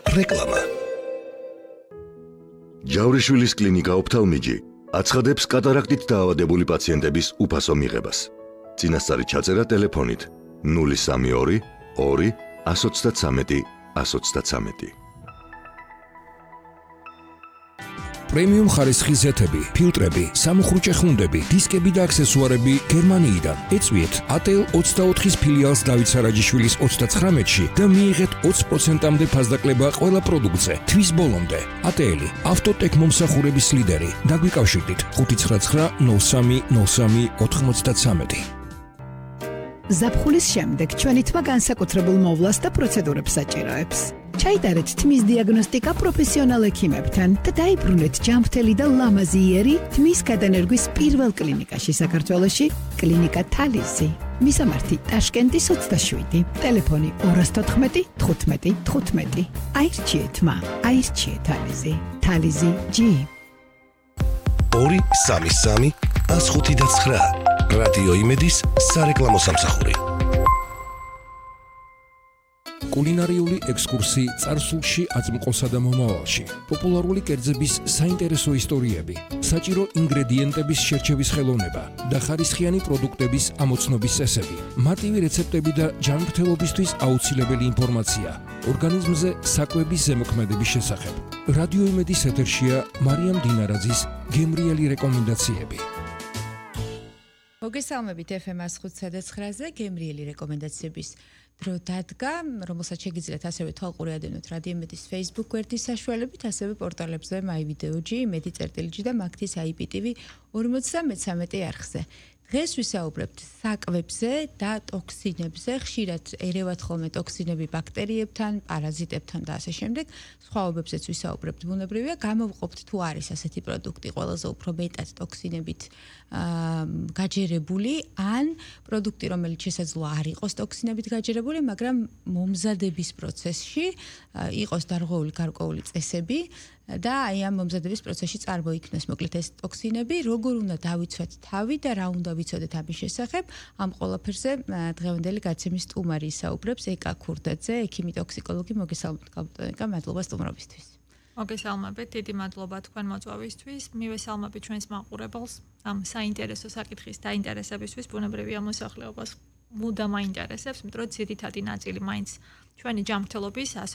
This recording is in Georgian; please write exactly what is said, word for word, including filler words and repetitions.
რეკლამა. ჯავრიშვილის კლინიკა ოფთალმიჯი აცხადებს კატარაქტით დაავადებული პაციენტების უფასო მიღებას. წინასწარი ჩაწერა ტელეფონით ნული სამი ორი ორი ას ოცდათსამეტი ას ოცდათსამეტი. პრემიუმ ხარისხის ზეთები, ფილტრები, სამუხრუჭე ხუნდები, დისკები და აქსესუარები გერმანიიდან. ეწვიეთ ა ტე ელ ოცდაოთხის ფილიალს დავით სარაჯიშვილის ოცდაცხრამეტში და მიიღეთ ოცი პროცენტამდე ფასდაკლება ყველა პროდუქტზე. თვის ბოლომდე. ა ტე ელი ავტოტექ მომსახურების ლიდერი. დაგვიკავშირდით ხუთი ცხრა ცხრა ნული სამი ნული სამი ოთხმოცდათსამეტი. ზაფხულის შემდეგ ჩვენი თმა განსაკუთრებულ მოვლას და პროცედურებს საჭიროებს. ჩაიტარეთ თმის დიაგნოსტიკა პროფესიონალ ექიმებთან და დაიბრუნეთ ჯანმრთელი და ლამაზი იერი თმის გადანერგვის პირველ კლინიკაში საქართველოში, კლინიკა თალიზი. მისამართი ტაშკენტის ოცდაშვიდი, ტელეფონი ორას თოთხმეტი თხუთმეტი თხუთმეტი. აირჩიე თმა, აირჩიე თალიზი. თალიზი ჯი. ორი სამი სამი ას ხუთი და ცხრა. რადიო იმედის სარეკლამო სამსახური. კულინარიული ექსკურსი წარსულში, აწმყოსა და მომავალში. პოპულარული კერძების საინტერესო ისტორიები, საჭირო ინგრედიენტების შერჩევის ხელოვნება და ხარისხიანი პროდუქტების ამოცნობის წესები. მარტივი რეცეპტები და ჯანმრთელობისთვის აუცილებელი ინფორმაცია. ორგანიზმზე საკვების ზემოქმედების შესახებ. რადიო იმედის ეთერშია მარიამ დინარაძის გემრიელი რეკომენდაციები. მოგესალმებით ეფ ემ ას ხუთსა და ცხრაზე გემრიელი რეკომენდაციების დრო დადგა, რომელსაც შეგიძლიათ ასევე თვალყური ადევნოთ რადიო იმედის Facebook გვერდის საშუალებით, ასევე პორტალებზე MyVideoG, Medi.წერტილჯი და მაგთის აი პი ტი ვი ორმოცდამეცამეტე არხზე. დღეს ვისაუბრებთ საკვებზე და ტოქსინებზე, ხშირად ერევათ ხოლმე ტოქსინები ბაქტერიებთან, პარაზიტებთან და ასე შემდეგ. სხვაობებზეც ვისაუბრებთ, ბუნებრივია, გამოვყოფთ თუ არის ასეთი პროდუქტი ყველაზე უფრო მეტად ტოქსინებით გაჯერებული, ან პროდუქტი, რომელიც შესაძლოა არ იყოს ტოქსინებით გაჯერებული, მაგრამ მომზადების პროცესში იყოს დარღვეული გარკვეული წესები და აი ამ მომზადების პროცესში წარმოიქმნეს მოკლედ ეს ტოქსინები, როგორ უნდა დავიცვათ თავი და რა უნდა ვიცოდეთ ამის შესახებ. ამ ყველაფერზე დღევანდელი გაცემის სტუმარი ისაუბრებს ეკა ქურდაძე, ექიმი ტოქსიკოლოგი. მოგესალმებით, კაპიტანიკა, მადლობა სტუმრობისთვის. მოგესალმებით, დიდი მადლობა თქვენ მოწვევისთვის. მივესალმებით ჩვენს მაყურებელს ამ საინტერესო საკითხის დაინტერესებისთვის. ბუნებრივია მოსახლეობას მუდამ აინტერესებს, იმიტომ რომ ძირითადი ნაწილი მაინც ჩვენი ჯანმრთელობის